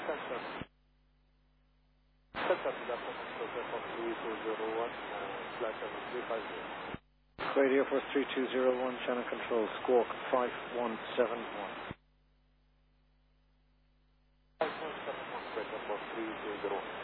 Center. Center to that for 3201 flight 7350. Radio for 3201, channel control, squawk 5171. 5171, for 3201.